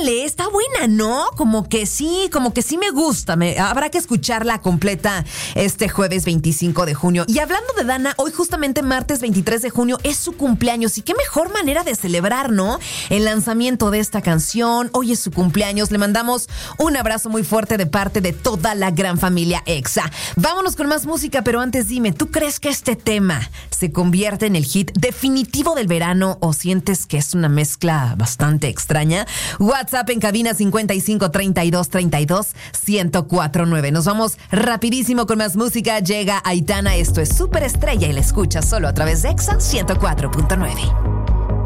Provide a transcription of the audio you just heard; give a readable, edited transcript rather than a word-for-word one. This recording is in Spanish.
Órale, está buena, ¿no? Como que sí me gusta. Habrá que escucharla completa este jueves 25 de junio. Y hablando de Dana, hoy justamente martes 23 de junio es su cumpleaños. Y qué mejor manera de celebrar, ¿no? El lanzamiento de esta canción. Hoy es su cumpleaños. Le mandamos un abrazo muy fuerte de parte de toda la gran familia Exa. Vámonos con más música, pero antes dime, ¿tú crees que este tema se convierte en el hit definitivo del verano o sientes que es una mezcla bastante extraña? WhatsApp en cabina 55 32 32 1049. Nos vamos rapidísimo con más música. Llega Aitana, esto es Superestrella y la escuchas solo a través de Exa 104.9.